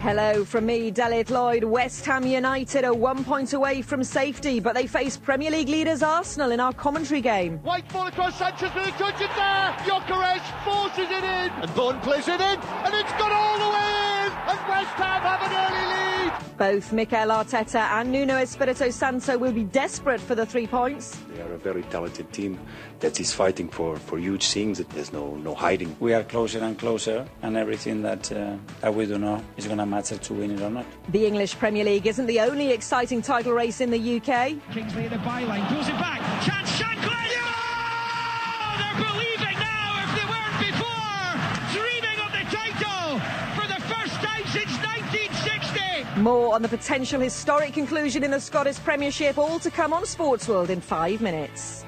Hello from me, Dalit Lloyd. West Ham United are 1 point away from safety, but they face Premier League leaders Arsenal in our commentary game. White ball across Sanchez with a touch it there. Gyökeres forces it in, and Bond plays it in, and it's gone all the way in, and West Ham have an early lead. Both Mikel Arteta and Nuno Espirito Santo will be desperate for the 3 points. They are a very talented team that is fighting for huge things. There's no hiding. We are closer and closer, and everything that we do know is going to matter to win it or not. The English Premier League isn't the only exciting title race in the UK. Kingsley in the byline, pulls it back, chance Shankland! Yeah! They're believing now if they weren't before! Dreaming of the title for the first time since 1960! More on the potential historic conclusion in the Scottish Premiership, all to come on Sportsworld in 5 minutes.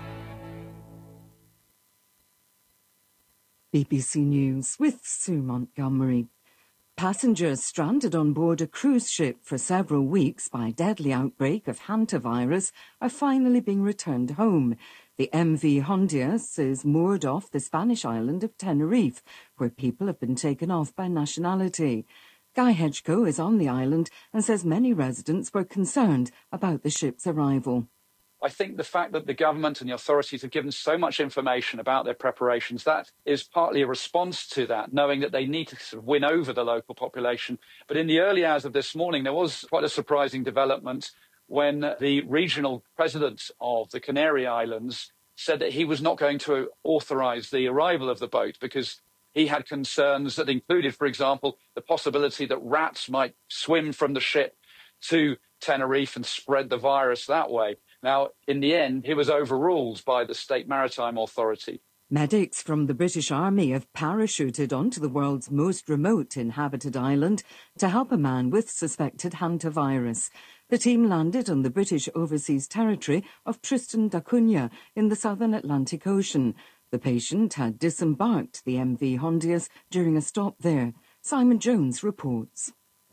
BBC News with Sue Montgomery. Passengers stranded on board a cruise ship for several weeks by a deadly outbreak of hantavirus are finally being returned home. The MV Hondias is moored off the Spanish island of Tenerife, where people have been taken off by nationality. Guy Hedgecoe is on the island and says many residents were concerned about the ship's arrival. I think the fact that the government and the authorities have given so much information about their preparations, that is partly a response to that, knowing that they need to sort of win over the local population. But in the early hours of this morning, there was quite a surprising development when the regional president of the Canary Islands said that he was not going to authorise the arrival of the boat because he had concerns that included, for example, the possibility that rats might swim from the ship to Tenerife and spread the virus that way. Now, in the end, he was overruled by the State Maritime Authority. Medics from the British Army have parachuted onto the world's most remote inhabited island to help a man with suspected hantavirus. The team landed on the British overseas territory of Tristan da Cunha in the southern Atlantic Ocean. The patient had disembarked the MV Hondias during a stop there. Simon Jones reports.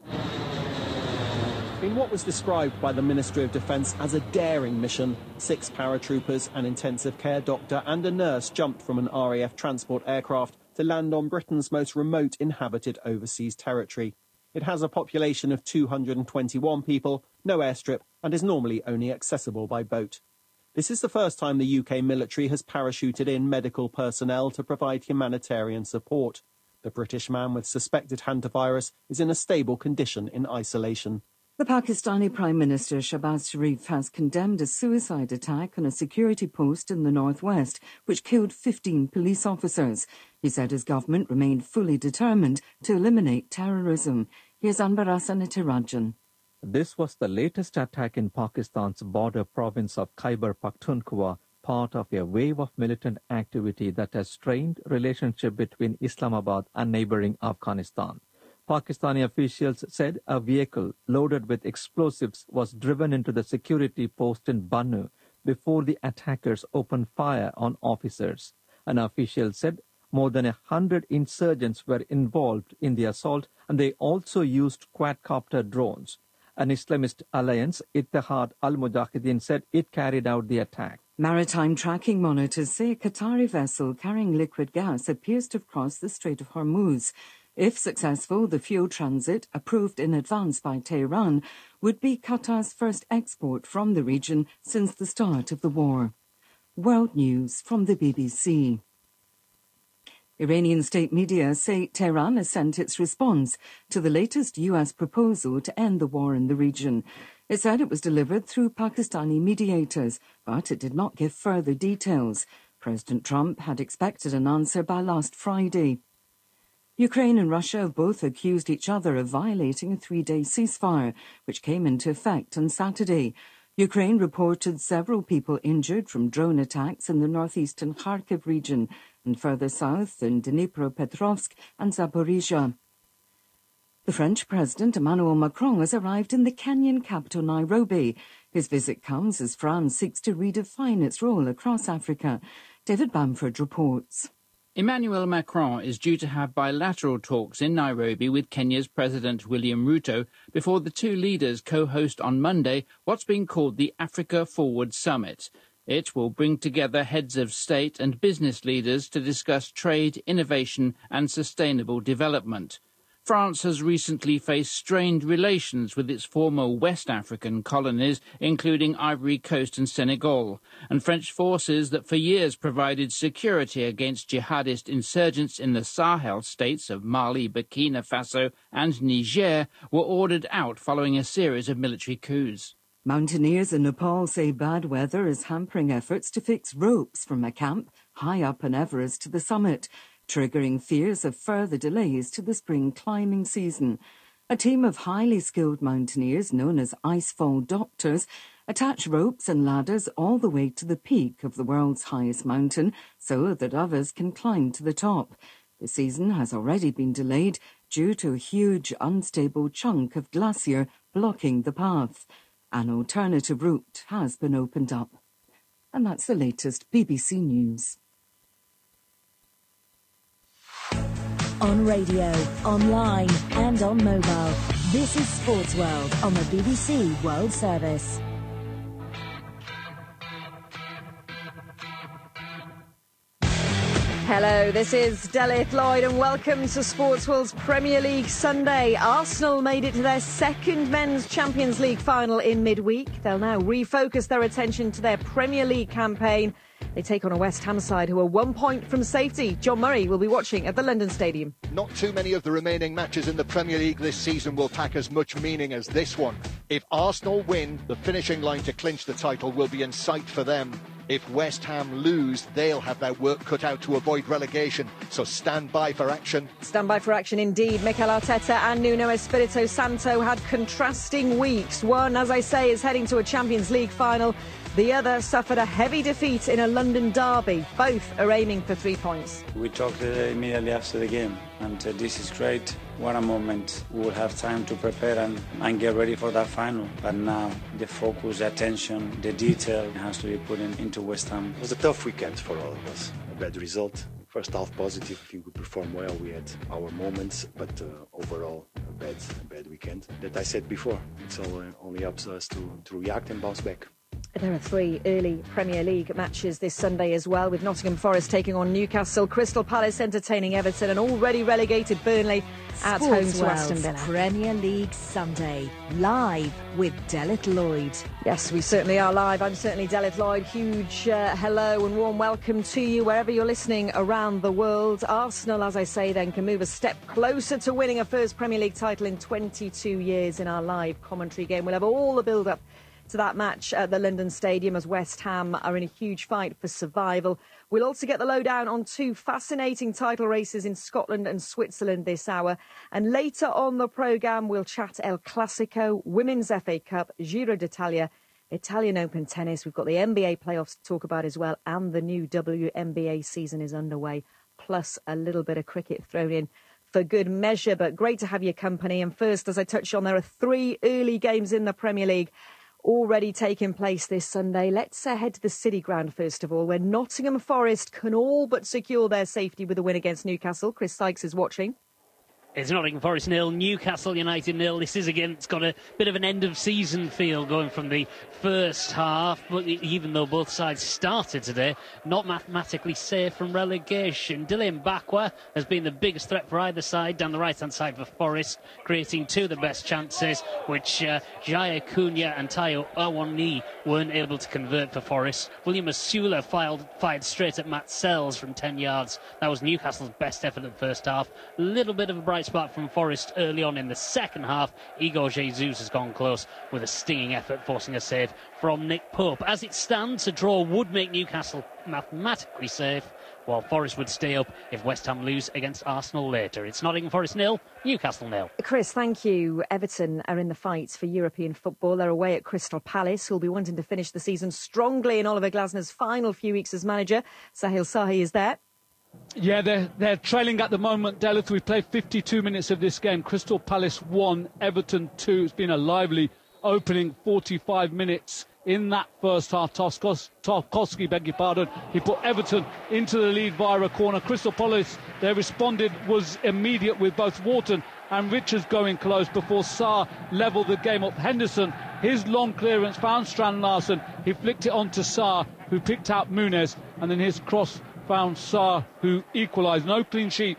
In what was described by the Ministry of Defence as a daring mission, 6 paratroopers, an intensive care doctor and a nurse jumped from an RAF transport aircraft to land on Britain's most remote inhabited overseas territory. It has a population of 221 people, no airstrip, and is normally only accessible by boat. This is the first time the UK military has parachuted in medical personnel to provide humanitarian support. The British man with suspected hantavirus is in a stable condition in isolation. The Pakistani Prime Minister Shahbaz Sharif has condemned a suicide attack on a security post in the northwest, which killed 15 police officers. He said his government remained fully determined to eliminate terrorism. Here's Anbar Hasan. This was the latest attack in Pakistan's border province of Khyber Pakhtunkhwa, part of a wave of militant activity that has strained relationship between Islamabad and neighboring Afghanistan. Pakistani officials said a vehicle loaded with explosives was driven into the security post in Bannu before the attackers opened fire on officers. An official said more than 100 insurgents were involved in the assault, and they also used quadcopter drones. An Islamist alliance, Ittihad al-Mujahideen, said it carried out the attack. Maritime tracking monitors say a Qatari vessel carrying liquid gas appears to have crossed the Strait of Hormuz. If successful, the fuel transit, approved in advance by Tehran, would be Qatar's first export from the region since the start of the war. World News from the BBC. Iranian state media say Tehran has sent its response to the latest US proposal to end the war in the region. It said it was delivered through Pakistani mediators, but it did not give further details. President Trump had expected an answer by last Friday. Ukraine and Russia have both accused each other of violating a 3-day ceasefire, which came into effect on Saturday. Ukraine reported several people injured from drone attacks in the northeastern Kharkiv region and further south in Dnipropetrovsk and Zaporizhia. The French President Emmanuel Macron has arrived in the Kenyan capital Nairobi. His visit comes as France seeks to redefine its role across Africa. David Bamford reports. Emmanuel Macron is due to have bilateral talks in Nairobi with Kenya's President William Ruto before the two leaders co-host on Monday what's been called the Africa Forward Summit. It will bring together heads of state and business leaders to discuss trade, innovation and sustainable development. France has recently faced strained relations with its former West African colonies, including Ivory Coast and Senegal, and French forces that for years provided security against jihadist insurgents in the Sahel states of Mali, Burkina Faso and Niger were ordered out following a series of military coups. Mountaineers in Nepal say bad weather is hampering efforts to fix ropes from a camp high up on Everest to the summit, triggering fears of further delays to the spring climbing season. A team of highly skilled mountaineers, known as icefall doctors, attach ropes and ladders all the way to the peak of the world's highest mountain so that others can climb to the top. The season has already been delayed due to a huge unstable chunk of glacier blocking the path. An alternative route has been opened up. And that's the latest BBC News. On radio, online and on mobile. This is Sports World on the BBC World Service. Hello, this is Delith Lloyd and welcome to Sports World's Premier League Sunday. Arsenal made it to their second Men's Champions League final in midweek. They'll now refocus their attention to their Premier League campaign. They take on a West Ham side who are 1 point from safety. John Murray will be watching at the London Stadium. Not too many of the remaining matches in the Premier League this season will pack as much meaning as this one. If Arsenal win, the finishing line to clinch the title will be in sight for them. If West Ham lose, they'll have their work cut out to avoid relegation. So stand by for action. Stand by for action indeed. Mikel Arteta and Nuno Espirito Santo had contrasting weeks. One, as I say, is heading to a Champions League final. The other suffered a heavy defeat in a London derby. Both are aiming for 3 points. We talked immediately after the game, and this is great. What a moment. We will have time to prepare and get ready for that final. But now the focus, the attention, the detail has to be put into West Ham. It was a tough weekend for all of us. A bad result. First half positive. I think we performed well. We had our moments, but overall a bad weekend. That I said before. It's only up to us to react and bounce back. There are 3 early Premier League matches this Sunday as well, with Nottingham Forest taking on Newcastle, Crystal Palace entertaining Everton and already relegated Burnley at home to Aston Villa. Premier League Sunday, live with Delith Lloyd. Yes, we certainly are live. I'm certainly Delith Lloyd. Huge hello and warm welcome to you wherever you're listening around the world. Arsenal, as I say, then can move a step closer to winning a first Premier League title in 22 years in our live commentary game. We'll have all the build-up to that match at the London Stadium as West Ham are in a huge fight for survival. We'll also get the lowdown on 2 fascinating title races in Scotland and Switzerland this hour. And later on the programme, we'll chat El Clasico, Women's FA Cup, Giro d'Italia, Italian Open tennis. We've got the NBA playoffs to talk about as well. And the new WNBA season is underway, plus a little bit of cricket thrown in for good measure. But great to have your company. And first, as I touched on, there are 3 early games in the Premier League already taking place this Sunday. Let's head to the City Ground first of all, where Nottingham Forest can all but secure their safety with a win against Newcastle. Chris Sykes is watching. It's Nottingham Forest 0, Newcastle United 0. This is, again, it's got a bit of an end-of-season feel going from the first half. But even though both sides started today, not mathematically safe from relegation. Dylan Bakwa has been the biggest threat for either side down the right-hand side for Forest, creating 2 of the best chances, which Jaya Cunha and Tayo Awani weren't able to convert for Forest. William Asula fired straight at Matt Sells from 10 yards. That was Newcastle's best effort in the first half. A little bit of a bright spot from Forest early on in the second half. Igor Jesus has gone close with a stinging effort, forcing a save from Nick Pope. As it stands, a draw would make Newcastle mathematically safe, while Forest would stay up if West Ham lose against Arsenal later. It's Nottingham Forest 0, Newcastle 0. Chris, thank you. Everton are in the fight for European football. They're away at Crystal Palace, who'll be wanting to finish the season strongly in Oliver Glasner's final few weeks as manager. Sahil Sahi is there. Yeah, they're trailing at the moment, Delith. We played 52 minutes of this game. Crystal Palace 1, Everton 2. It's been a lively opening 45 minutes in that first half. Tarkowski, beg your pardon. He put Everton into the lead via a corner. Crystal Palace, they responded, was immediate with both Wharton and Richards going close before Sarr levelled the game up. Henderson, his long clearance found Strand Larsen. He flicked it on to Sarr, who picked out Muniz, and then his cross found Sarr, who equalised. No clean sheet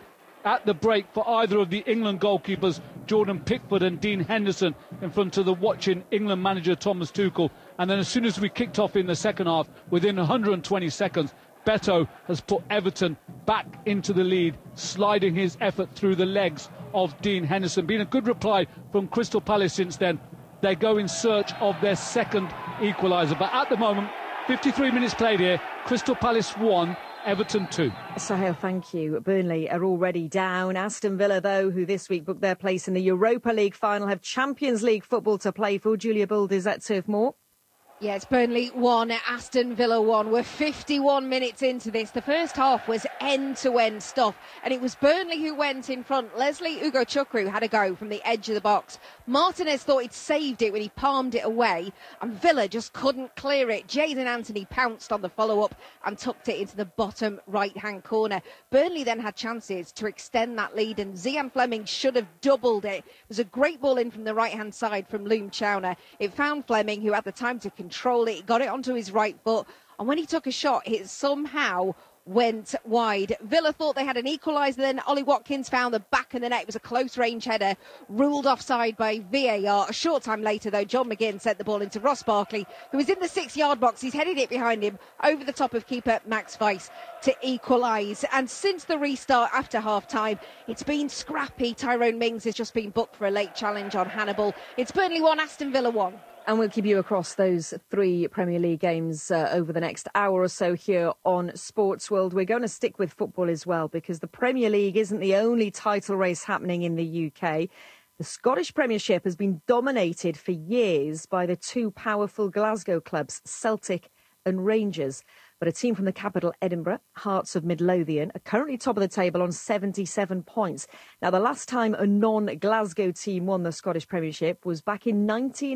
at the break for either of the England goalkeepers, Jordan Pickford and Dean Henderson, in front of the watching England manager Thomas Tuchel. And then as soon as we kicked off in the second half, within 120 seconds, Beto has put Everton back into the lead, sliding his effort through the legs of Dean Henderson. Been a good reply from Crystal Palace since then. They go in search of their second equaliser. But at the moment, 53 minutes played here, Crystal Palace 1, Everton 2. Sahil, thank you. Burnley are already down. Aston Villa, though, who this week booked their place in the Europa League final, have Champions League football to play for. Julia Bull is at Turf Moor. Yeah, it's Burnley 1, Aston Villa 1. We're 51 minutes into this. The first half was end-to-end stuff, and it was Burnley who went in front. Leslie Ugochukwu had a go from the edge of the box. Martinez thought he'd saved it when he palmed it away, and Villa just couldn't clear it. Jadon Anthony pounced on the follow-up and tucked it into the bottom right-hand corner. Burnley then had chances to extend that lead, and Zian Fleming should have doubled it. It was a great ball in from the right-hand side from Loom Chowner. It found Fleming, who had the time to control it. He got it onto his right foot, and when he took a shot, it somehow went wide. Villa thought they had an equaliser, then Ollie Watkins found the back of the net. It was a close range header, ruled offside by VAR. A short time later, though, John McGinn sent the ball into Ross Barkley, who was in the 6-yard box. He's headed it behind him over the top of keeper Max Weiss to equalise. And since the restart after half-time, it's been scrappy. Tyrone Mings has just been booked for a late challenge on Hannibal. It's Burnley 1, Aston Villa 1. And we'll keep you across those 3 Premier League games over the next hour or so here on Sports World. We're going to stick with football as well, because the Premier League isn't the only title race happening in the UK. The Scottish Premiership has been dominated for years by the 2 powerful Glasgow clubs, Celtic and Rangers. But a team from the capital, Edinburgh, Hearts of Midlothian, are currently top of the table on 77 points. Now, the last time a non-Glasgow team won the Scottish Premiership was back in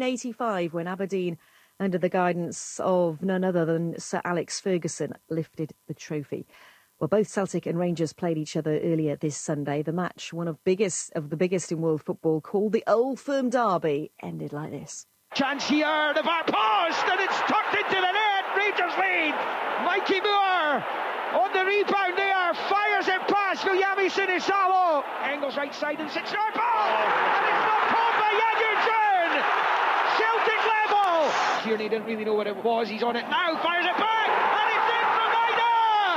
1985, when Aberdeen, under the guidance of none other than Sir Alex Ferguson, lifted the trophy. Well, both Celtic and Rangers played each other earlier this Sunday. The match, one of the biggest in world football, called the Old Firm Derby, ended like this. Chance here, the far post, and it's tucked into the net. Rangers lead. Mikey Moore on the rebound there, fires it past Viliami Sinisalo. Engels right side and 6-yard ball, and it's not caught by Yaguchun. Celtic level. Kearney didn't really know what it was. He's on it now, fires it back, and it's in from Maida.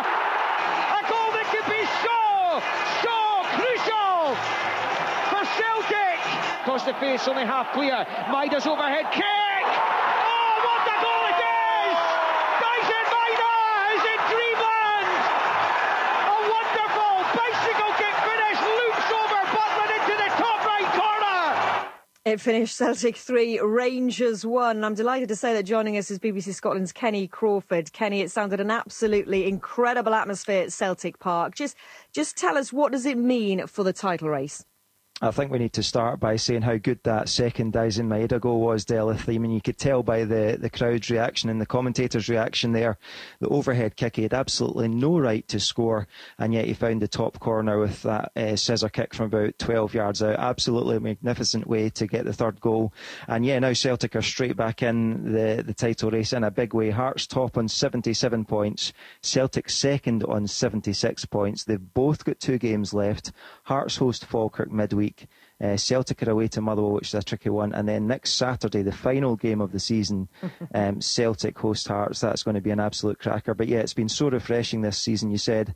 A goal that could be so crucial for Celtic. Across the face, only half clear. Maida's overhead kick. Oh, what a goal it is! Dyson Maida is in dreamland. A wonderful bicycle kick finish, loops over Butland into the top right corner. It finished Celtic 3, Rangers 1. I'm delighted to say that joining us is BBC Scotland's Kenny Crawford. Kenny, it sounded an absolutely incredible atmosphere at Celtic Park. Just tell us, what does it mean for the title race? I think we need to start by saying how good that second Dyson Maida goal was, Delith. I mean, you could tell by the crowd's reaction and the commentators' reaction there. The overhead kick, he had absolutely no right to score, and yet he found the top corner with that scissor kick from about 12 yards out. Absolutely magnificent way to get the third goal. And yeah, now Celtic are straight back in the title race in a big way. Hearts top on 77 points, Celtic second on 76 points. They've both got 2 games left. Hearts host Falkirk midweek. Celtic are away to Motherwell, which is a tricky one, and then next Saturday, the final game of the season, Celtic host Hearts. That's going to be an absolute cracker. But yeah, it's been so refreshing this season. You said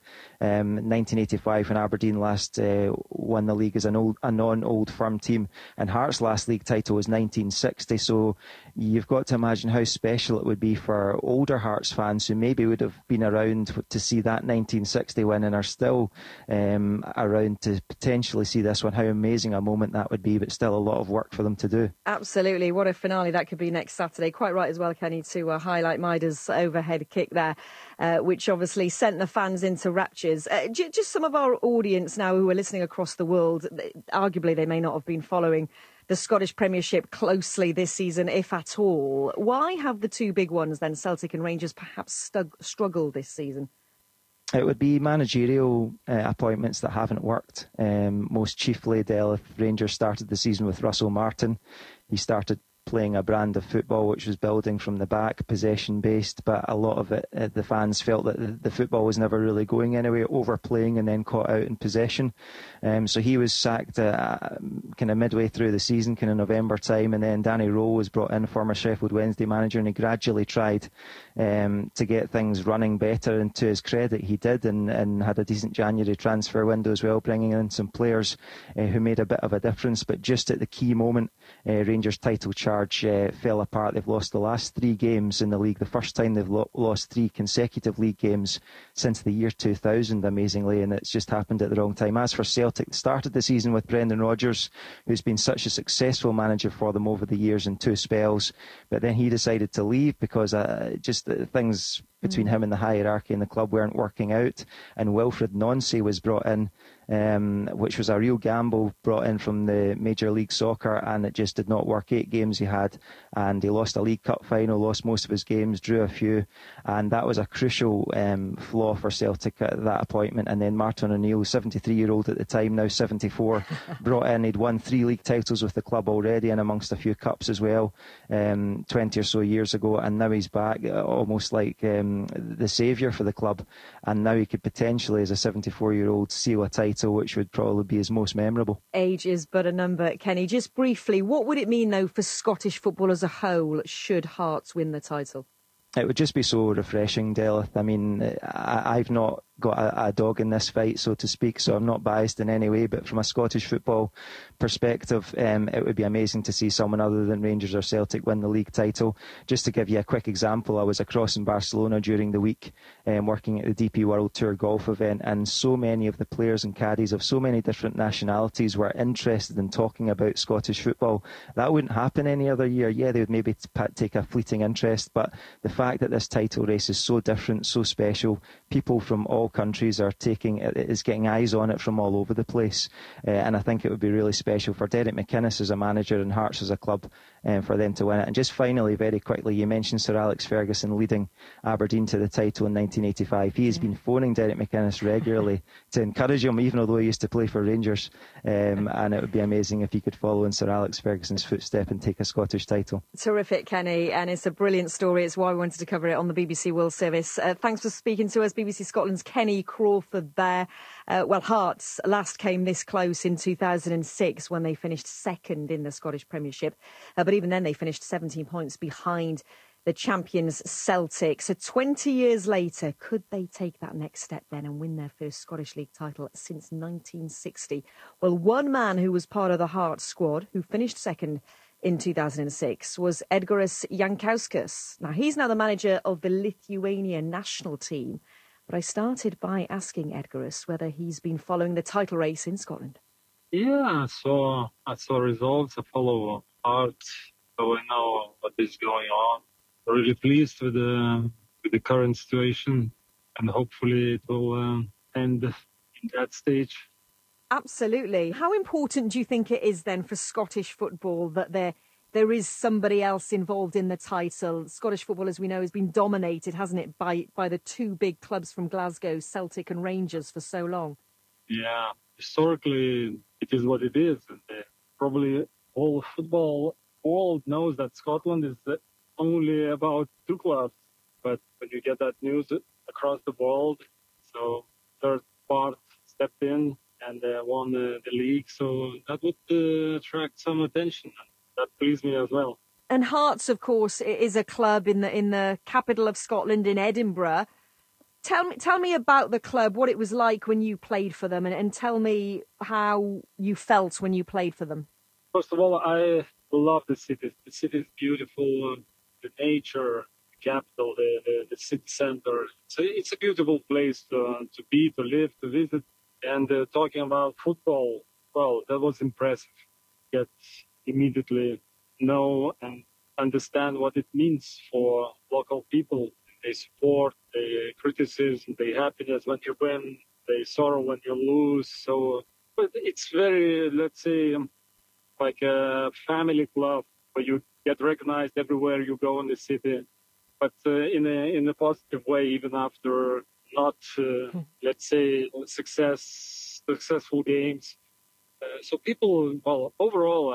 1985 when Aberdeen last won the league as a non-old firm team, and Hearts' last league title was 1960. So you've got to imagine how special it would be for older Hearts fans who maybe would have been around to see that 1960 win and are still around to potentially see this one. How amazing a moment that would be, but still a lot of work for them to do. Absolutely. What a finale that could be next Saturday. Quite right as well, Kenny, to highlight Maida's overhead kick there, which obviously sent the fans into raptures. Just some of our audience now who are listening across the world, arguably they may not have been following the Scottish Premiership closely this season, if at all. Why have the 2 big ones then, Celtic and Rangers, perhaps struggled this season? It would be managerial appointments that haven't worked. Most chiefly, Rangers started the season with Russell Martin. He started playing a brand of football which was building from the back, possession-based, but a lot of it, the fans felt that the football was never really going anywhere, overplaying and then caught out in possession. So he was sacked kind of midway through the season, kind of November time, and then Danny Rowe was brought in, former Sheffield Wednesday manager, and he gradually tried to get things running better, and to his credit he did, and had a decent January transfer window as well, bringing in some players who made a bit of a difference. But just at the key moment, Rangers' title charge fell apart. They've lost the last 3 games in the league, the first time they've lost 3 consecutive league games since the year 2000, amazingly, and it's just happened at the wrong time. As for Celtic, they started the season with Brendan Rodgers, who's been such a successful manager for them over the years in 2 spells, but then he decided to leave because things between him and the hierarchy in the club weren't working out, and Wilfred Nonsi was brought in, which was a real gamble, brought in from the Major League Soccer, and it just did not work. 8 games he had, and he lost a League Cup final, lost most of his games, drew a few, and that was a crucial flaw for Celtic at that appointment. And then Martin O'Neill, 73-year-old at the time, now 74, brought in. He'd won 3 league titles with the club already, and amongst a few cups as well, 20 or so years ago, and now he's back, almost like the saviour for the club, and now he could potentially, as a 74-year-old, seal a title which would probably be his most memorable. Age is but a number, Kenny. Just briefly, what would it mean though for Scottish football as a whole should Hearts win the title? It would just be so refreshing, Delith. I mean, I've not got a dog in this fight, so to speak, so I'm not biased in any way, but from a Scottish football perspective, it would be amazing to see someone other than Rangers or Celtic win the league title. Just to give you a quick example, I was across in Barcelona during the week working at the DP World Tour golf event, and so many of the players and caddies of so many different nationalities were interested in talking about Scottish football. That wouldn't happen any other year. Yeah, they would maybe take a fleeting interest, but the fact that this title race is so different, so special, people from all countries are getting eyes on it from all over the place, and I think it would be really special for Derek McInnes as a manager and Hearts as a club, for them to win it. And just finally, very quickly, you mentioned Sir Alex Ferguson leading Aberdeen to the title in 1985. He has been phoning Derek McInnes regularly to encourage him, even although he used to play for Rangers, and it would be amazing if he could follow in Sir Alex Ferguson's footstep and take a Scottish title. Terrific, Kenny, and it's a brilliant story. It's why we wanted to cover it on the BBC World Service. Thanks for speaking to us, BBC Scotland's Kenny Crawford there. Hearts last came this close in 2006 when they finished second in the Scottish Premiership, but even then they finished 17 points behind the champions Celtic. So 20 years later, could they take that next step then and win their first Scottish League title since 1960? Well, one man who was part of the Hearts squad who finished second in 2006 was Edgaras Jankauskas. Now, he's now the manager of the Lithuania national team. But I started by asking Edgaras whether he's been following the title race in Scotland. Yeah, I saw results. I follow Hearts, so I know what is going on. Really pleased with the current situation, and hopefully it will end in that stage. Absolutely. How important do you think it is then for Scottish football that there is somebody else involved in the title? Scottish football, as we know, has been dominated, hasn't it, by the 2 big clubs from Glasgow, Celtic and Rangers, for so long? Yeah, historically it is what it is. Probably all football world knows that Scotland is only about 2 clubs, but when you get that news across the world, so third part stepped in and won the league, so that would attract some attention. That pleased me as well. And Hearts, of course, is a club in the capital of Scotland, in Edinburgh. Tell me about the club, what it was like when you played for them, and tell me how you felt when you played for them. First of all, I love the city. The city is beautiful, the nature, the capital, the city center. So it's a beautiful place to be, to live, to visit. And talking about football, well, that was impressive. Get immediately know and understand what it means for local people. They support, they criticism, they happiness when you win, they sorrow when you lose. So, but it's very, let's say, like a family club where you get recognized everywhere you go in the city, but in a positive way, even after not, let's say, successful games. So people, well, overall,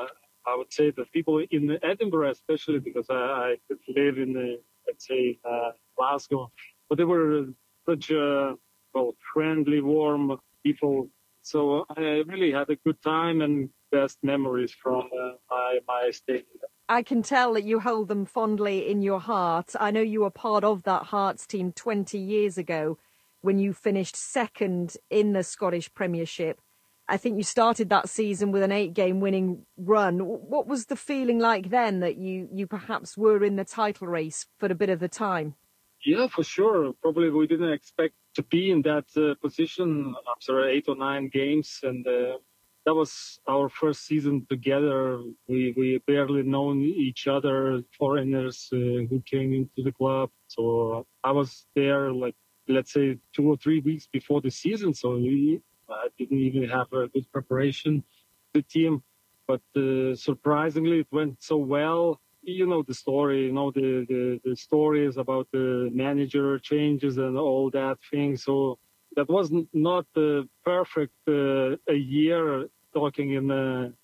I would say the people in Edinburgh, especially because I live in, let's say, Glasgow, but they were such friendly, warm people. So I really had a good time and best memories from my stay. I can tell that you hold them fondly in your heart. I know you were part of that Hearts team 20 years ago when you finished second in the Scottish Premiership. I think you started that season with an 8-game winning run. What was the feeling like then that you perhaps were in the title race for a bit of the time? Yeah, for sure. Probably we didn't expect to be in that position after 8 or 9 games. And that was our first season together. We barely known each other, foreigners who came into the club. So I was there, like, let's say 2 or 3 weeks before the season. So I didn't even have a good preparation, the team. But surprisingly, it went so well. You know the story, you know the stories about the manager changes and all that thing. So that was not perfect a year talking in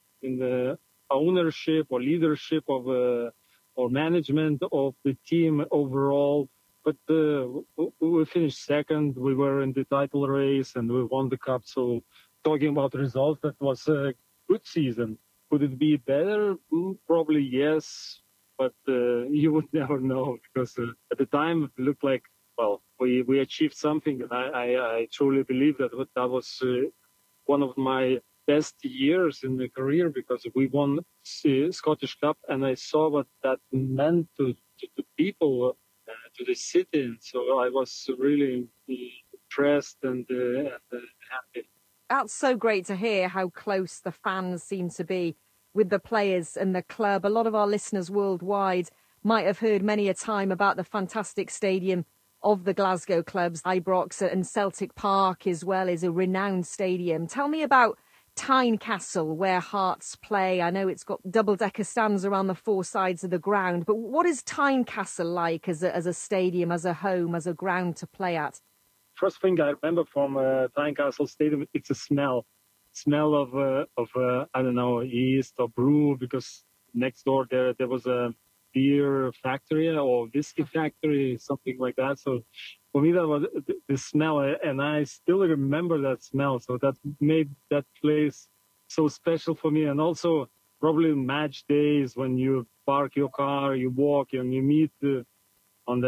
the ownership or leadership of or management of the team overall. But we finished second. We were in the title race and we won the cup. So talking about the results, that was a good season. Could it be better? Probably yes. But you would never know because at the time it looked like, well, we achieved something. And I truly believe that was one of my best years in my career because we won Scottish Cup and I saw what that meant to the people, to the city. And so I was really impressed and happy. That's so great to hear how close the fans seem to be with the players and the club. A lot of our listeners worldwide might have heard many a time about the fantastic stadium of the Glasgow clubs. Ibrox and Celtic Park as well is a renowned stadium. Tell me about Tynecastle, where Hearts play. I know it's got double-decker stands around the 4 sides of the ground, but what is Tynecastle like as a stadium, as a home, as a ground to play at? First thing I remember from Tynecastle Stadium, it's a smell of I don't know, yeast or brew, because next door there was a beer factory or whiskey factory, something like that. So for me that was the smell, and I still remember that smell. So that made that place so special for me. And also probably match days when you park your car, you walk and you meet on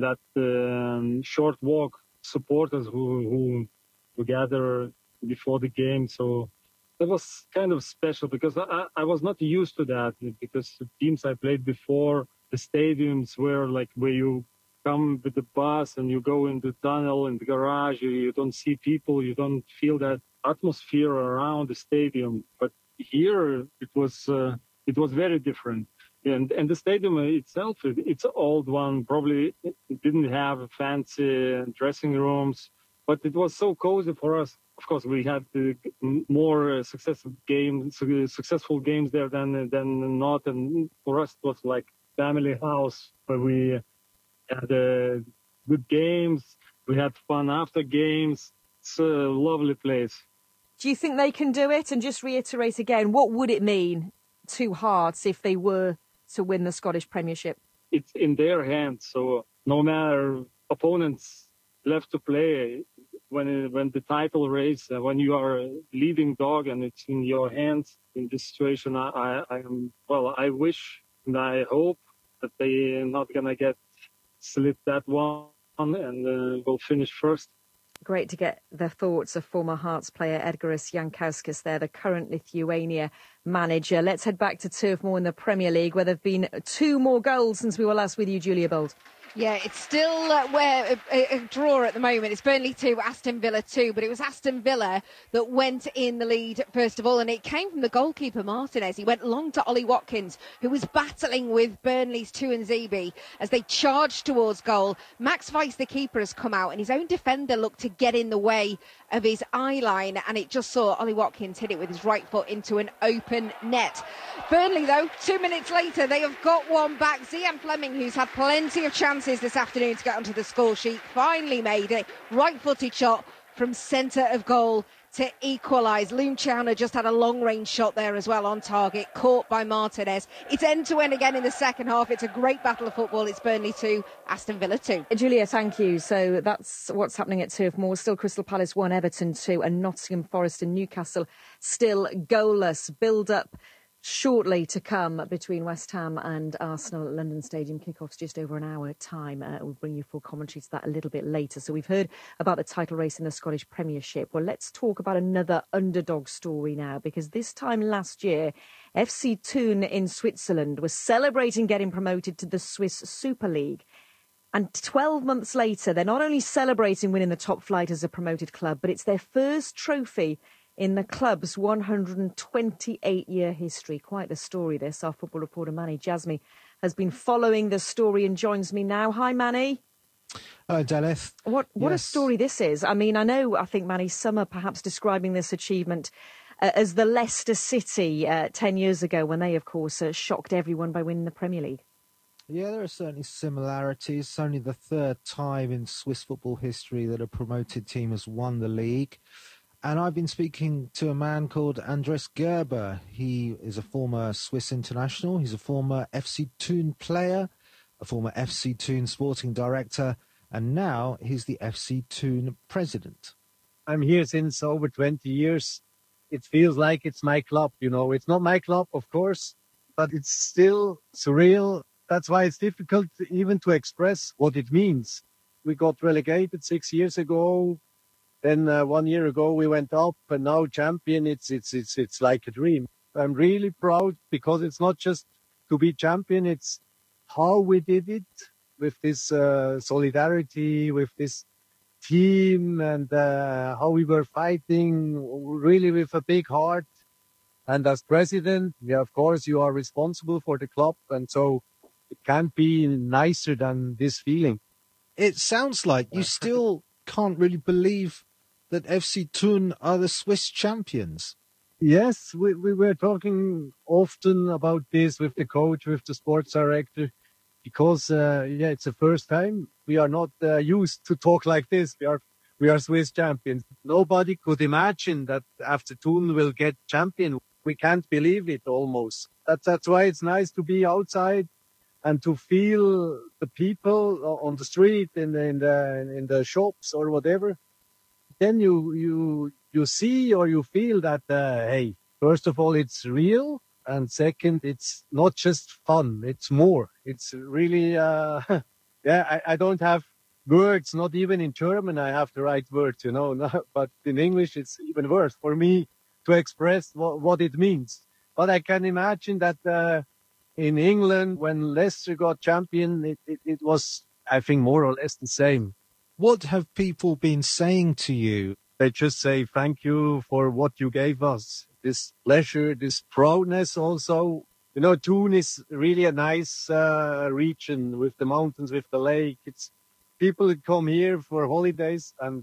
that short walk supporters who gather before the game. So that was kind of special because I was not used to that, because the teams I played before, the stadiums were like where you come with the bus and you go in the tunnel, in the garage, you don't see people, you don't feel that atmosphere around the stadium. But here it was very different. And the stadium itself, it's an old one, probably it didn't have fancy dressing rooms, but it was so cozy for us. Of course, we had more successful games there than not. And for us, it was like family house where we had good games. We had fun after games. It's a lovely place. Do you think they can do it? And just reiterate again, what would it mean to Hearts if they were to win the Scottish Premiership? It's in their hands. So no matter opponents left to play, when the title race, when you are a leading dog and it's in your hands in this situation, I wish and I hope that they're not going to get slip that one and will finish first. Great to get the thoughts of former Hearts player Edgaras Jankauskas there, the current Lithuania manager. Let's head back to Turf Moor in the Premier League, where there have been 2 more goals since we were last with you, Julia Bold. Yeah, it's still a draw at the moment. It's Burnley 2, Aston Villa 2, but it was Aston Villa that went in the lead first of all, and it came from the goalkeeper Martinez. He went long to Ollie Watkins, who was battling with Burnley's Tuanzebe as they charged towards goal. Max Weiss, the keeper, has come out, and his own defender looked to get in the way of his eye line, and it just saw Ollie Watkins hit it with his right foot into an open net. Burnley, though, 2 minutes later, they have got one back. Zian Fleming, who's had plenty of chances this afternoon to get onto the score sheet, finally made it. Right-footed shot from centre of goal to equalise. Luciano just had a long-range shot there as well on target, caught by Martinez. It's end-to-end again in the second half. It's a great battle of football. It's Burnley 2, Aston Villa 2. Julia, thank you. So that's what's happening at Turf Moor. Still Crystal Palace 1, Everton 2, and Nottingham Forest and Newcastle still goalless. Build-up shortly to come between West Ham and Arsenal at London Stadium. Kick-off's just over an hour time. We'll bring you full commentary to that a little bit later. So we've heard about the title race in the Scottish Premiership. Well, let's talk about another underdog story now, because this time last year, FC Thun in Switzerland was celebrating getting promoted to the Swiss Super League. And 12 months later, they're not only celebrating winning the top flight as a promoted club, but it's their first trophy in the club's 128-year history. Quite the story, this. Our football reporter, Manny Jasmi, has been following the story and joins me now. Hi, Manny. Hello, Delith. What a story this is. I mean, I think, Manny, some are perhaps describing this achievement as the Leicester City 10 years ago, when they, of course, shocked everyone by winning the Premier League. Yeah, there are certainly similarities. It's only the third time in Swiss football history that a promoted team has won the league. And I've been speaking to a man called Andres Gerber. He is a former Swiss international. He's a former FC Thun player, a former FC Thun sporting director, and now he's the FC Thun president. I'm here since over 20 years. It feels like it's my club, you know. It's not my club, of course, but it's still surreal. That's why it's difficult even to express what it means. We got relegated 6 years ago. Then 1 year ago we went up, and now champion. It's like a dream. I'm really proud, because it's not just to be champion. It's how we did it, with this solidarity, with this team, and how we were fighting, really with a big heart. And as president, yeah, of course, you are responsible for the club, and so it can't be nicer than this feeling. It sounds like you still can't really believe that FC Thun are the Swiss champions. Yes, we were talking often about this with the coach, with the sports director, because it's the first time. We are not used to talk like this. We are Swiss champions. Nobody could imagine that after Thun will get champion. We can't believe it almost. That's why it's nice to be outside and to feel the people on the street, in the shops or whatever. Then you see or you feel that, hey, first of all, it's real. And second, it's not just fun. It's more. It's really, I don't have words, not even in German I have the right words, you know. But in English, it's even worse for me to express what it means. But I can imagine that in England, when Leicester got champion, it was, I think, more or less the same. What have people been saying to you? They just say, thank you for what you gave us. This pleasure, this proudness also. You know, Thun is really a nice region with the mountains, with the lake. It's people that come here for holidays, and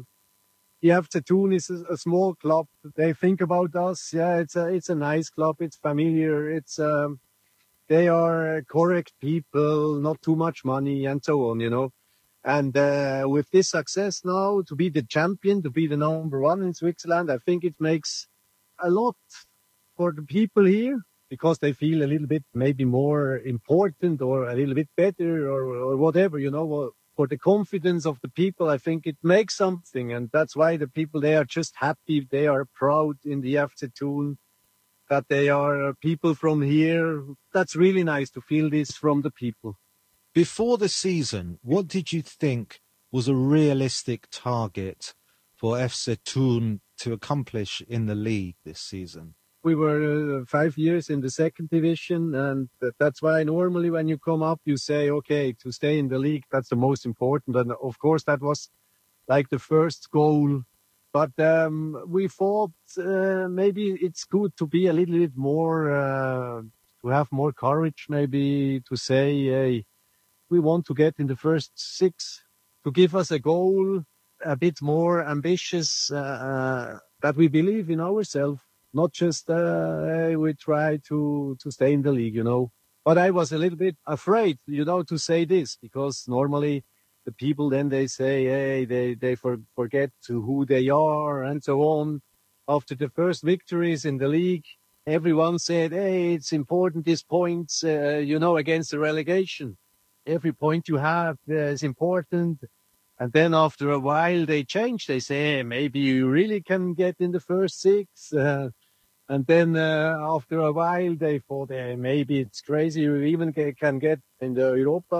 FC Thun is a small club. They think about us. Yeah, it's a nice club. It's familiar. It's they are correct people, not too much money, and so on, you know. And with this success now, to be the champion, to be the number one in Switzerland, I think it makes a lot for the people here, because they feel a little bit maybe more important or a little bit better or whatever, you know. For the confidence of the people, I think it makes something. And that's why the people, they are just happy. They are proud in the FC Thun that they are people from here. That's really nice to feel this from the people. Before the season, what did you think was a realistic target for FC Thun to accomplish in the league this season? We were 5 years in the second division, and that's why normally when you come up, you say, okay, to stay in the league, that's the most important. And of course, that was like the first goal. But we thought maybe it's good to be a little bit more, to have more courage, maybe to say, hey, we want to get in the first six, to give us a goal, a bit more ambitious, that we believe in ourselves, not just we try to stay in the league, you know. But I was a little bit afraid, you know, to say this, because normally the people then they say, hey, they forget to who they are and so on. After the first victories in the league, everyone said, hey, it's important, these points, against the relegation. Every point you have is important. And then after a while, they change. They say, hey, maybe you really can get in the first six. And then after a while, they thought, hey, maybe it's crazy. You even can get in the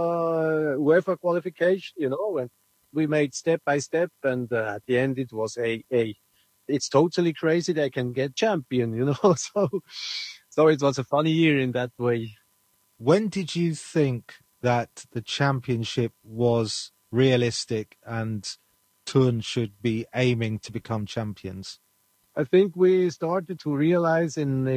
UEFA qualification, And we made step by step. And at the end, it was it's totally crazy. They can get champion, So it was a funny year in that way. When did you think that the championship was realistic and Thun should be aiming to become champions? I think we started to realize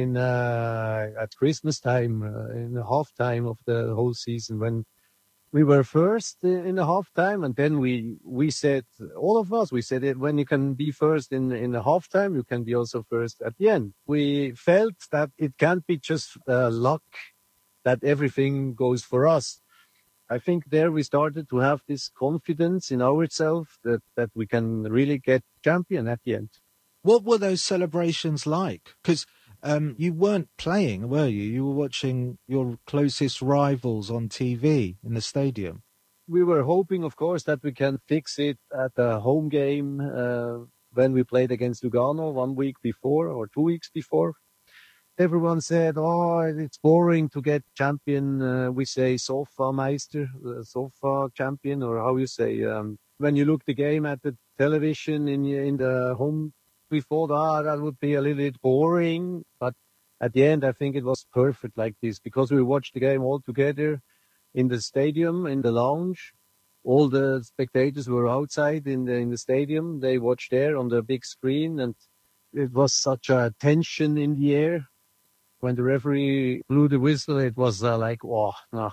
at Christmas time, in the halftime of the whole season, when we were first in the halftime, and then we said, all of us, we said it, when you can be first in the halftime, you can be also first at the end. We felt that it can't be just luck that everything goes for us. I think there we started to have this confidence in ourselves that we can really get champion at the end. What were those celebrations like? Because you weren't playing, were you? You were watching your closest rivals on TV in the stadium. We were hoping, of course, that we can fix it at the home game when we played against Lugano 1 week before or 2 weeks before. Everyone said, oh, it's boring to get champion. We say Sofa-Meister, Sofa champion, or how you say. When you look the game at the television in the home, we thought, that would be a little bit boring. But at the end, I think it was perfect like this, because we watched the game all together in the stadium, in the lounge. All the spectators were outside in the stadium. They watched there on the big screen, and it was such a tension in the air. When the referee blew the whistle, it was like, oh,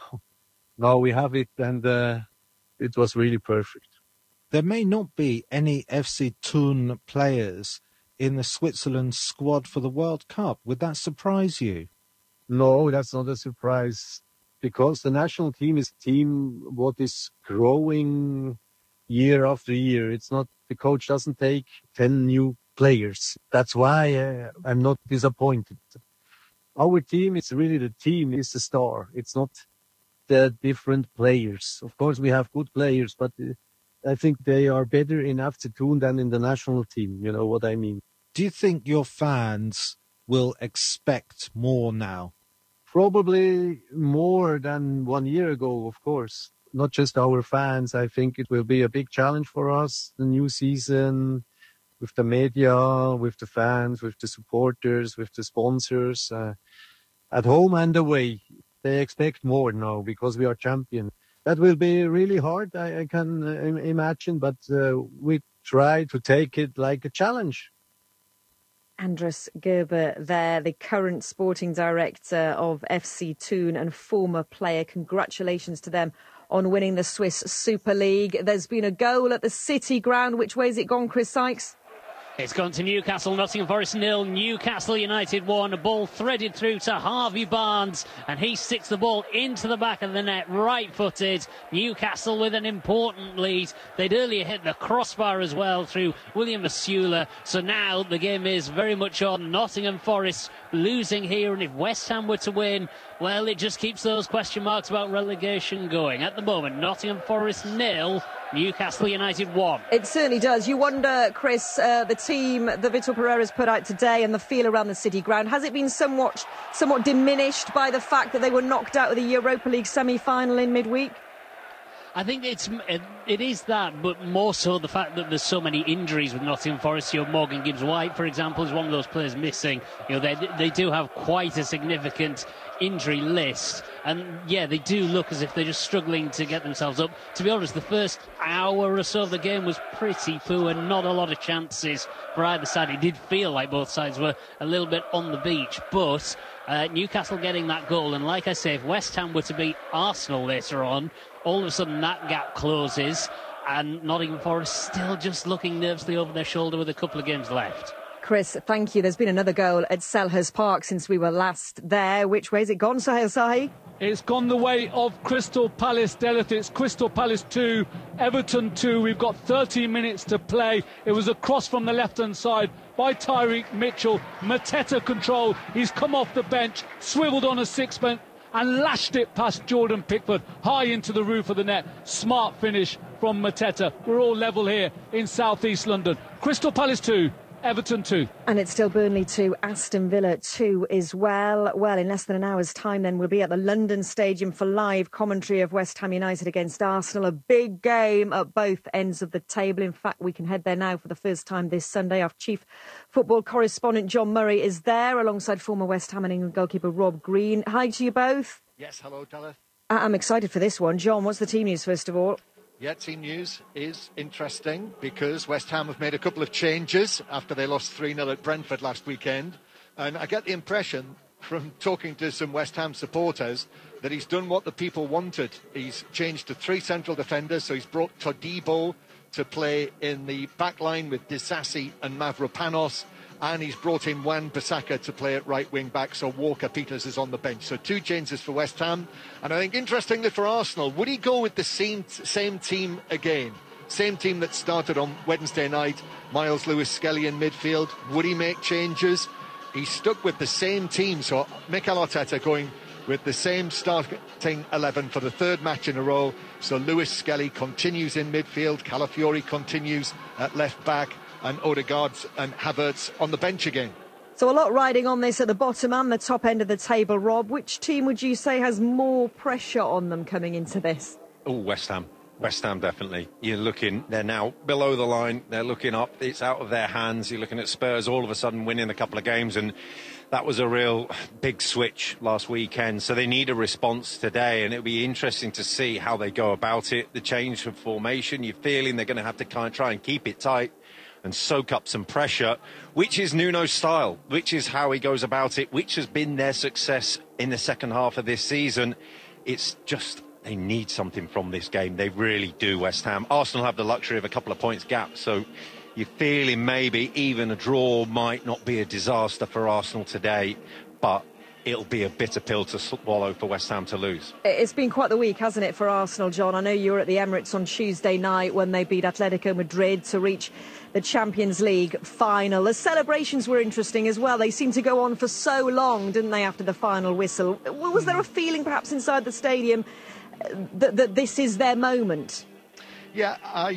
now we have it, and it was really perfect. There may not be any FC Thun players in the Switzerland squad for the World Cup. Would that surprise you? No, that's not a surprise, because the national team is a team what is growing year after year. It's not, the coach doesn't take 10 new players. That's why I'm not disappointed. Our team is really the team, is the star. It's not the different players. Of course, we have good players, but I think they are better in FC Thun than in the national team. You know what I mean? Do you think your fans will expect more now? Probably more than 1 year ago, of course. Not just our fans. I think it will be a big challenge for us, the new season, with the media, with the fans, with the supporters, with the sponsors, at home and away. They expect more now because we are champion. That will be really hard, I can imagine, but we try to take it like a challenge. Andres Gerber there, the current sporting director of FC Thun and former player. Congratulations to them on winning the Swiss Super League. There's been a goal at the City Ground. Which way has it gone, Chris Sykes? It's gone to Newcastle, Nottingham Forest 0, Newcastle United 1. A ball threaded through to Harvey Barnes, and he sticks the ball into the back of the net, right-footed. Newcastle with an important lead. They'd earlier hit the crossbar as well through William Masula. So now the game is very much on. Nottingham Forest losing here, and if West Ham were to win, well, it just keeps those question marks about relegation going. At the moment, Nottingham Forest 0, Newcastle United 1. It certainly does. You wonder, Chris, the team that Vitor Pereira's put out today and the feel around the City Ground, has it been somewhat diminished by the fact that they were knocked out of the Europa League semi-final in midweek? I think it is that, but more so the fact that there's so many injuries with Nottingham Forest. Morgan Gibbs-White, for example, is one of those players missing. They do have quite a significant injury list, and yeah, they do look as if they're just struggling to get themselves up. To be honest, the first hour or so of the game was pretty poor, not a lot of chances for either side. It did feel like both sides were a little bit on the beach, but Newcastle getting that goal, and like I say, if West Ham were to beat Arsenal later on, all of a sudden that gap closes, and Nottingham Forest still just looking nervously over their shoulder with a couple of games left. Chris, thank you. There's been another goal at Selhurst Park since we were last there. Which way has it gone, Sahil Sahi? It's gone the way of Crystal Palace, Delith. It's Crystal Palace 2, Everton 2. We've got 30 minutes to play. It was a cross from the left-hand side by Tyreek Mitchell. Mateta control. He's come off the bench, swiveled on a sixpence and lashed it past Jordan Pickford, high into the roof of the net. Smart finish from Mateta. We're all level here in South East London. Crystal Palace 2. Everton 2. And it's still Burnley 2, Aston Villa 2 as well. Well, in less than an hour's time then we'll be at the London Stadium for live commentary of West Ham United against Arsenal. A big game at both ends of the table. In fact, we can head there now for the first time this Sunday. Our chief football correspondent John Murray is there alongside former West Ham and England goalkeeper Rob Green. Hi to you both. Yes, hello, Delith. I'm excited for this one. John, what's the team news first of all? Yeah, team news is interesting because West Ham have made a couple of changes after they lost 3-0 at Brentford last weekend. And I get the impression from talking to some West Ham supporters that he's done what the people wanted. He's changed to 3 central defenders, so he's brought Todibo to play in the back line with Disasi and Mavropanos. And he's brought in Wan-Bissaka to play at right wing back, so Walker-Peters is on the bench. So 2 changes for West Ham. And I think interestingly for Arsenal, would he go with the same team again? Same team that started on Wednesday night, Miles Lewis-Skelly in midfield. Would he make changes? He's stuck with the same team, so Mikel Arteta going with the same starting 11 for the 3rd match in a row. So Lewis-Skelly continues in midfield, Calafiori continues at left back, and Odegaard and Havertz on the bench again. So a lot riding on this at the bottom and the top end of the table, Rob. Which team would you say has more pressure on them coming into this? Oh, West Ham. West Ham, definitely. You're looking, they're now below the line, they're looking up, it's out of their hands. You're looking at Spurs all of a sudden winning a couple of games, and that was a real big switch last weekend. So they need a response today, and it'll be interesting to see how they go about it. The change of formation, you're feeling they're going to have to kind of try and keep it tight and soak up some pressure, which is Nuno's style, which is how he goes about it, which has been their success in the second half of this season. It's just they need something from this game. They really do, West Ham. Arsenal have the luxury of a couple of points gap, so you're feeling maybe even a draw might not be a disaster for Arsenal today, but it'll be a bitter pill to swallow for West Ham to lose. It's been quite the week, hasn't it, for Arsenal, John? I know you were at the Emirates on Tuesday night when they beat Atletico Madrid to reach the Champions League final. The celebrations were interesting as well. They seemed to go on for so long, didn't they, after the final whistle? Was there a feeling perhaps inside the stadium that this is their moment? Yeah,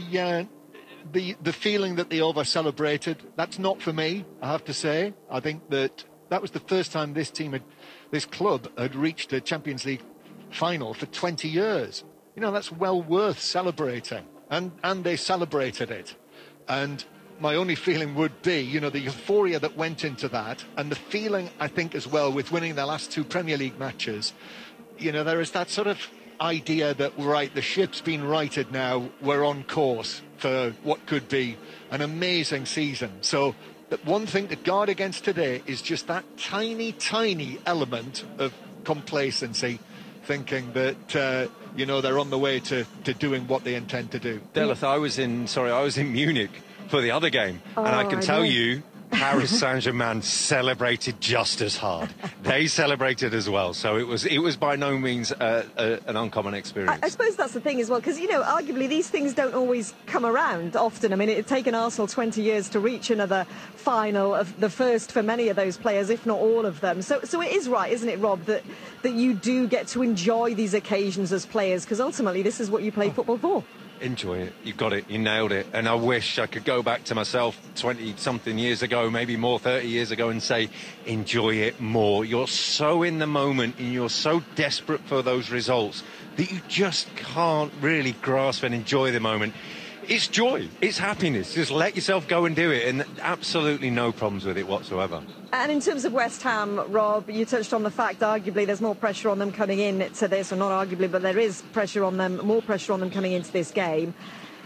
the feeling that they over-celebrated, that's not for me, I have to say. I think that was the first time this club had reached a Champions League final for 20 years. You know, that's well worth celebrating. And they celebrated it. And my only feeling would be, you know, the euphoria that went into that, and the feeling, I think, as well, with winning their last 2 Premier League matches, you know, there is that sort of idea that, right, the ship's been righted now, we're on course for what could be an amazing season. So that one thing to guard against today is just that tiny element of complacency, thinking that, you know, they're on the way to doing what they intend to do. Delith, I was in Munich for the other game, and I can tell you, Paris Saint-Germain celebrated just as hard. They celebrated as well, so it was by no means an uncommon experience. I suppose that's the thing as well, because, you know, arguably these things don't always come around often. I mean, it's taken Arsenal 20 years to reach another final, of the first for many of those players, if not all of them. So it is right, isn't it, Rob, that you do get to enjoy these occasions as players, because ultimately this is what you play football for. Enjoy it. You got it. You nailed it. And I wish I could go back to myself 20-something years ago, maybe more, 30 years ago, and say, enjoy it more. You're so in the moment and you're so desperate for those results that you just can't really grasp and enjoy the moment. It's joy. It's happiness. Just let yourself go and do it, and absolutely no problems with it whatsoever. And in terms of West Ham, Rob, you touched on the fact arguably there's more pressure on them coming into this, or not arguably, but there is pressure on them, more pressure on them coming into this game.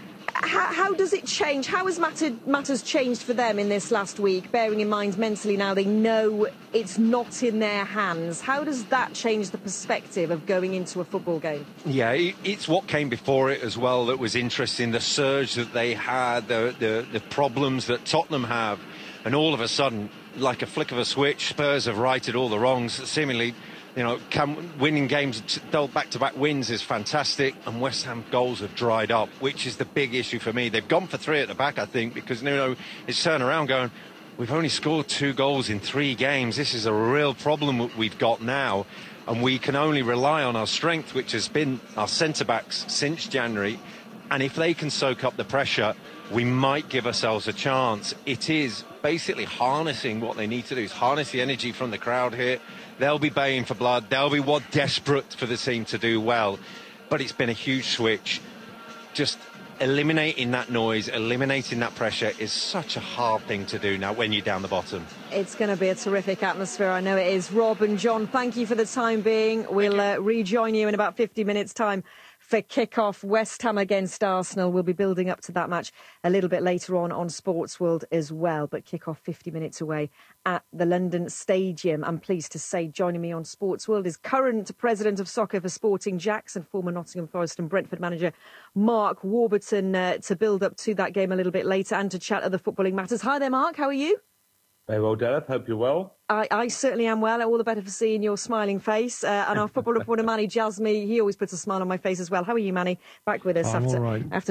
How does it change? How has matters changed for them in this last week, bearing in mind mentally now they know it's not in their hands? How does that change the perspective of going into a football game? Yeah, it's what came before it as well that was interesting. The surge that they had, the problems that Tottenham have, and all of a sudden, like a flick of a switch, Spurs have righted all the wrongs. Seemingly, You know, winning games, back-to-back wins is fantastic, and West Ham goals have dried up, which is the big issue for me. They've gone for 3 at the back, I think, because Nuno is turning around going, we've only scored 2 goals in 3 games. This is a real problem we've got now, and we can only rely on our strength, which has been our centre-backs since January. And if they can soak up the pressure, we might give ourselves a chance. It is basically harnessing what they need to do, is harness the energy from the crowd here. They'll be baying for blood. They'll be desperate for the team to do well. But it's been a huge switch. Just eliminating that noise, eliminating that pressure is such a hard thing to do now when you're down the bottom. It's going to be a terrific atmosphere. I know it is. Rob and John, thank you for the time being. We'll rejoin you in about 50 minutes' time for kick-off. West Ham against Arsenal. We'll be building up to that match a little bit later on Sports World as well. But kick-off 50 minutes away at the London Stadium. I'm pleased to say joining me on Sports World is current President of Soccer for Sporting Jacks and former Nottingham Forest and Brentford manager Mark Warburton to build up to that game a little bit later and to chat other footballing matters. Hi there, Mark. How are you? Very well, Derek. Hope you're well. I certainly am well. All the better for seeing your smiling face. And our football reporter, Manny Jasmy, he always puts a smile on my face as well. How are you, Manny? Back with us after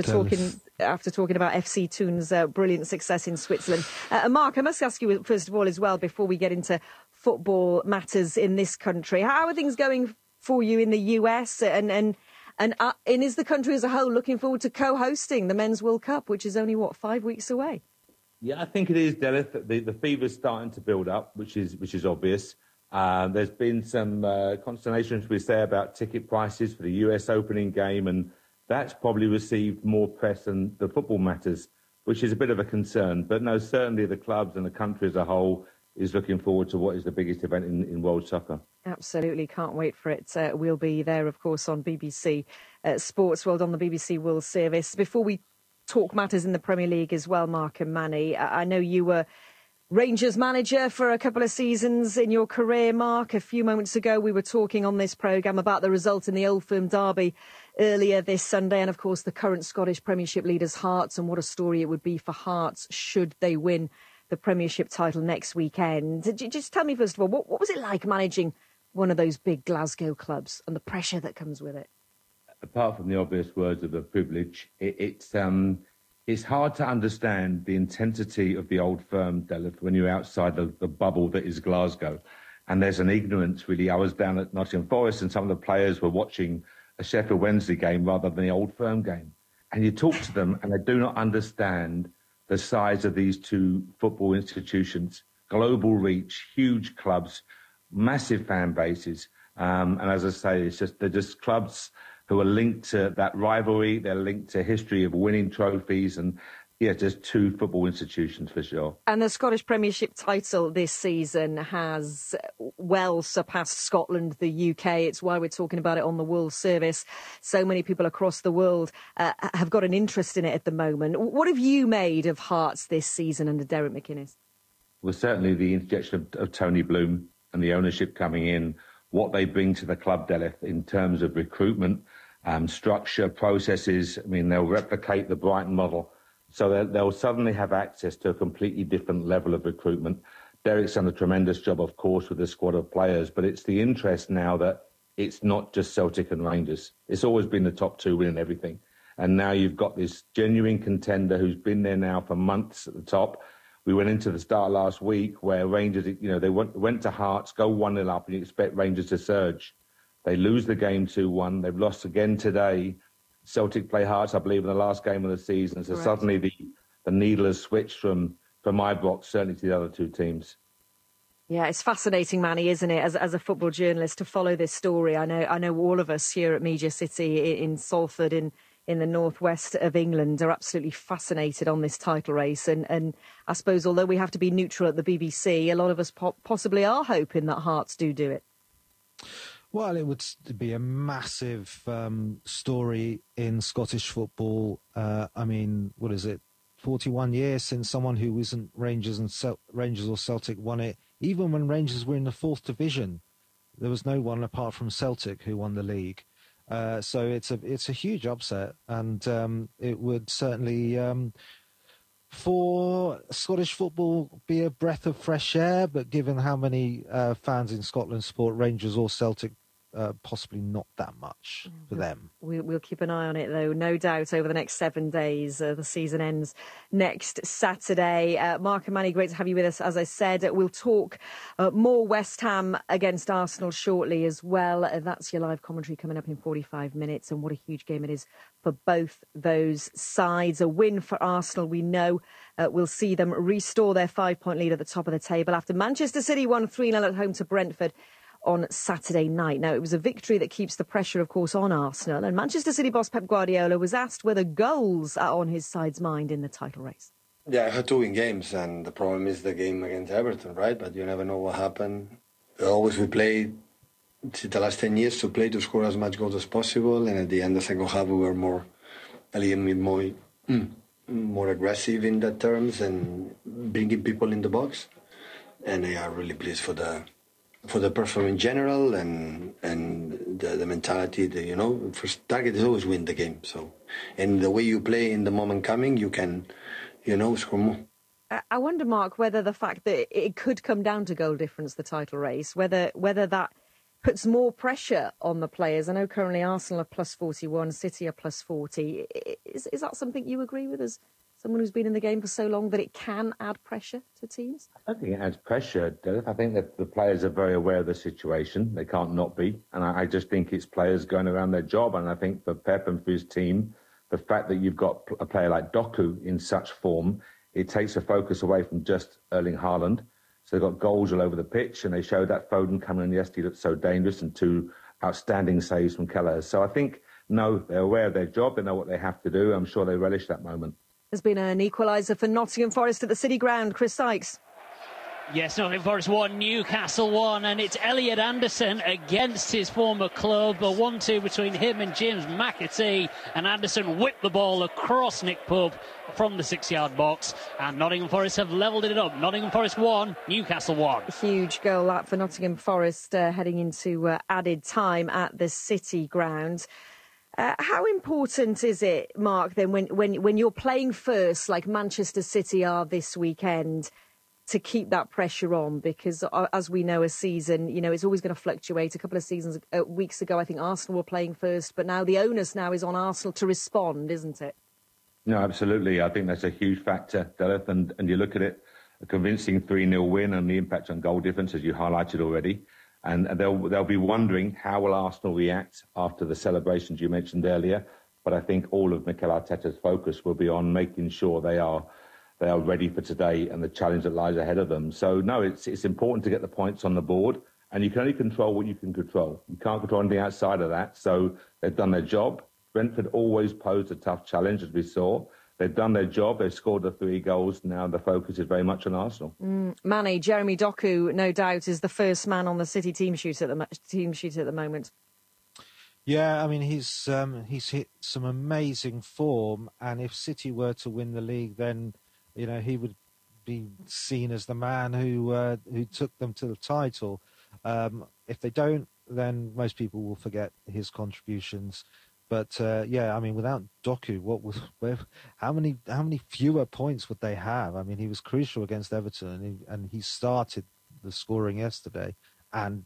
talking about FC Thun's brilliant success in Switzerland. Mark, I must ask you first of all as well, before we get into football matters in this country, how are things going for you in the US? And is the country as a whole looking forward to co-hosting the Men's World Cup, which is only, 5 weeks away? Yeah, I think it is, Delith. The fever's starting to build up, which is obvious. There's been some consternation, should we say, about ticket prices for the US opening game, and that's probably received more press than the football matters, which is a bit of a concern. But no, certainly the clubs and the country as a whole is looking forward to what is the biggest event in world soccer. Absolutely, can't wait for it. We'll be there, of course, on BBC Sports World, on the BBC World Service. Before we talk matters in the Premier League as well, Mark and Manny, I know you were Rangers manager for a couple of seasons in your career, Mark. A few moments ago, we were talking on this programme about the result in the Old Firm derby earlier this Sunday, and of course the current Scottish Premiership leaders, Hearts, and what a story it would be for Hearts should they win the Premiership title next weekend. Just tell me, first of all, what was it like managing one of those big Glasgow clubs and the pressure that comes with it? Apart from the obvious words of a privilege, it's hard to understand the intensity of the Old Firm, Delith, when you're outside the bubble that is Glasgow. And there's an ignorance, really. I was down at Nottingham Forest and some of the players were watching a Sheffield Wednesday game rather than the Old Firm game. And you talk to them and they do not understand the size of these two football institutions. Global reach, huge clubs, massive fan bases. And as I say, they're just clubs who are linked to that rivalry. They're linked to history of winning trophies and, yeah, just two football institutions for sure. And the Scottish Premiership title this season has well surpassed Scotland, the UK. It's why we're talking about it on the World Service. So many people across the world have got an interest in it at the moment. What have you made of Hearts this season under Derek McInnes? Well, certainly the interjection of Tony Bloom and the ownership coming in, what they bring to the club, Delith, in terms of recruitment, structure, processes. I mean, they'll replicate the Brighton model. So they'll suddenly have access to a completely different level of recruitment. Derek's done a tremendous job, of course, with the squad of players, but it's the interest now that it's not just Celtic and Rangers. It's always been the top two winning everything. And now you've got this genuine contender who's been there now for months at the top. We went into the start last week where Rangers, you know, they went to Hearts, go 1-0 up, and you expect Rangers to surge. They lose the game 2-1. They've lost again today. Celtic play Hearts, I believe, in the last game of the season. So suddenly the needle has switched from Ibrox, certainly to the other two teams. Yeah, it's fascinating, Manny, isn't it, as a football journalist, to follow this story. I know all of us here at Media City in Salford, in the northwest of England, are absolutely fascinated on this title race. And I suppose, although we have to be neutral at the BBC, a lot of us possibly are hoping that Hearts do it. Well, it would be a massive story in Scottish football. I mean, what is it? 41 years since someone who wasn't Rangers or Celtic won it. Even when Rangers were in the 4th division, there was no one apart from Celtic who won the league. So it's a huge upset, and it would certainly for Scottish football be a breath of fresh air, but given how many fans in Scotland support Rangers or Celtic, possibly not that much for them. We'll keep an eye on it, though, no doubt, over the next 7 days. The season ends next Saturday. Mark and Manny, great to have you with us. As I said, we'll talk more West Ham against Arsenal shortly as well. That's your live commentary coming up in 45 minutes, and what a huge game it is for both those sides. A win for Arsenal, we know, will see them restore their 5-point lead at the top of the table after Manchester City won 3-0 at home to Brentford on Saturday night. Now, it was a victory that keeps the pressure, of course, on Arsenal. And Manchester City boss Pep Guardiola was asked whether goals are on his side's mind in the title race. Yeah, I had to win games, and the problem is the game against Everton, right? But you never know what happened. We play the last 10 years to play to score as much goals as possible, and at the end of the second half we were a little bit more aggressive in that terms and bringing people in the box. And I am really pleased for the performance in general and the mentality that, first target is always win the game. So, and the way you play in the moment coming, you can, score more. I wonder, Mark, whether the fact that it could come down to goal difference, the title race, whether that puts more pressure on the players. I know currently Arsenal are plus 41, City are plus 40. Is that something you agree with as someone who's been in the game for so long, that it can add pressure to teams? I don't think it adds pressure, Derek. I think that the players are very aware of the situation. They can't not be. And I just think it's players going around their job. And I think for Pep and for his team, the fact that you've got a player like Doku in such form, it takes the focus away from just Erling Haaland. So they've got goals all over the pitch, and they showed that Foden coming in yesterday looked so dangerous, and 2 outstanding saves from Keller. So I think, no, they're aware of their job. They know what they have to do. I'm sure they relish that moment. There's been an equaliser for Nottingham Forest at the City Ground. Chris Sykes. Yes, Nottingham Forest 1, Newcastle 1, and it's Elliot Anderson against his former club. A 1-2 between him and James McAtee, and Anderson whipped the ball across Nick Pope from the 6-yard box, and Nottingham Forest have levelled it up. Nottingham Forest 1, Newcastle 1. Huge goal that for Nottingham Forest heading into added time at the City Ground. How important is it, Mark, then, when you're playing first, like Manchester City are this weekend, to keep that pressure on? Because as we know, a season, it's always going to fluctuate. A couple of weeks ago, I think Arsenal were playing first, but now the onus now is on Arsenal to respond, isn't it? No, absolutely. I think that's a huge factor, Derek. And you look at it, a convincing 3-0 win and the impact on goal difference, as you highlighted already. And they'll be wondering how will Arsenal react after the celebrations you mentioned earlier. But I think all of Mikel Arteta's focus will be on making sure they are ready for today and the challenge that lies ahead of them. So, no, it's important to get the points on the board, and you can only control what you can control. You can't control anything outside of that. So they've done their job. Brentford always posed a tough challenge, as we saw. They've done their job. They've scored the 3 goals. Now the focus is very much on Arsenal. Manny, Jeremy Doku, no doubt, is the first man on the City team sheet at the moment. Yeah, I mean, he's hit some amazing form, and if City were to win the league, then he would be seen as the man who took them to the title. If they don't, then most people will forget his contributions. But I mean, without Doku, how many fewer points would they have? I mean, he was crucial against Everton, and he started the scoring yesterday, and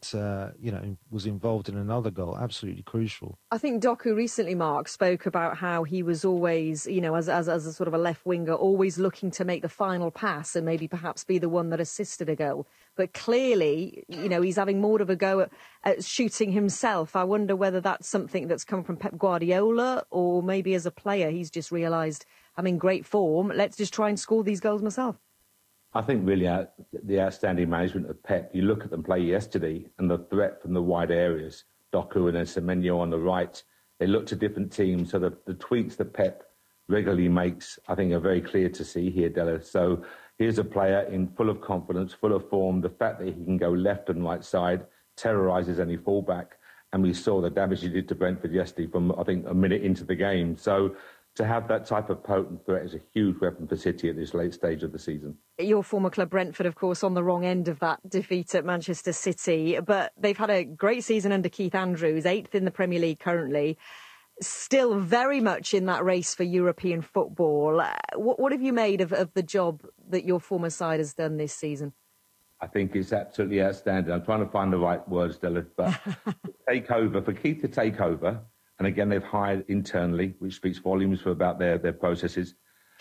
was involved in another goal, absolutely crucial. I think Doku recently, Mark, spoke about how he was always, as a sort of a left winger, always looking to make the final pass and maybe perhaps be the one that assisted a goal. But clearly, he's having more of a go at shooting himself. I wonder whether that's something that's come from Pep Guardiola, or maybe as a player he's just realised I'm in great form. Let's just try and score these goals myself. I think really the outstanding management of Pep, you look at them play yesterday and the threat from the wide areas, Doku and then Semenyo on the right, they look to different teams. So the tweaks that Pep regularly makes, I think, are very clear to see here, Della. So here's a player in full of confidence, full of form. The fact that he can go left and right side terrorises any fullback. And we saw the damage he did to Brentford yesterday from, I think, a minute into the game. So to have that type of potent threat is a huge weapon for City at this late stage of the season. Your former club, Brentford, of course, on the wrong end of that defeat at Manchester City. But they've had a great season under Keith Andrews, 8th in the Premier League currently. still very much in that race for European football. What have you made of the job that your former side has done this season? I think it's absolutely outstanding. I'm trying to find the right words, Della, but for Keith to take over, and again, they've hired internally, which speaks volumes about their processes.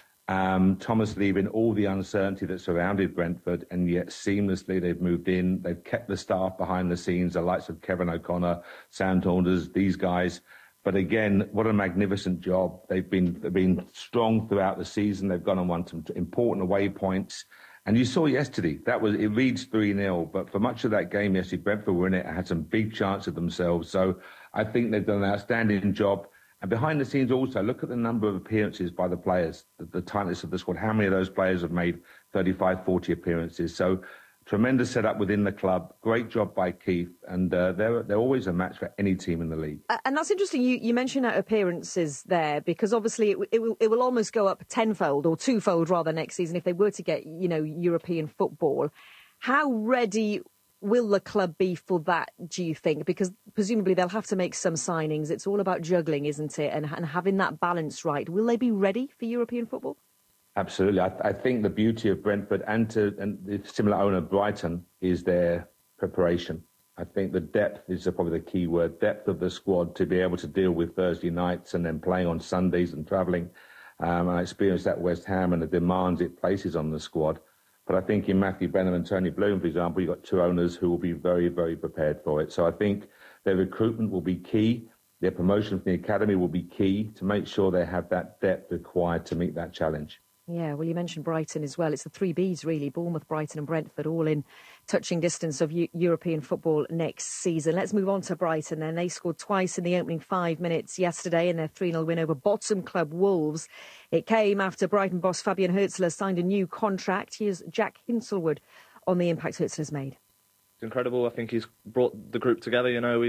Thomas leaving, all the uncertainty that surrounded Brentford, and yet seamlessly they've moved in. They've kept the staff behind the scenes, the likes of Kevin O'Connor, Sam Saunders, these guys. But again, what a magnificent job. They've been strong throughout the season. They've gone and won some important away points. And you saw yesterday, it reads 3-0, but for much of that game yesterday, Brentford were in it and had some big chances themselves. So I think they've done an outstanding job. And behind the scenes also, look at the number of appearances by the players, the tightness of the squad. How many of those players have made 35, 40 appearances? So tremendous setup within the club. Great job by Keith. And they're always a match for any team in the league. And that's interesting. You mentioned appearances there, because obviously it will almost go up tenfold or twofold rather next season if they were to get, European football. How ready will the club be for that, do you think? Because presumably they'll have to make some signings. It's all about juggling, isn't it? And having that balance right. Will they be ready for European football? Absolutely. I think the beauty of Brentford and the similar owner Brighton is their preparation. I think the depth is probably the key word, depth of the squad to be able to deal with Thursday nights and then playing on Sundays and travelling. I experienced that at West Ham and the demands it places on the squad. But I think in Matthew Benham and Tony Bloom, for example, you've got two owners who will be very, very prepared for it. So I think their recruitment will be key. Their promotion from the academy will be key to make sure they have that depth required to meet that challenge. Yeah, well, you mentioned Brighton as well. It's the three Bs, really. Bournemouth, Brighton and Brentford, all in touching distance of European football next season. Let's move on to Brighton then. They scored twice in the opening 5 minutes yesterday in their 3-0 win over bottom club Wolves. It came after Brighton boss Fabian Hürzeler signed a new contract. Here's Jack Hinselwood on the impact Hürzeler's made. It's incredible. I think he's brought the group together.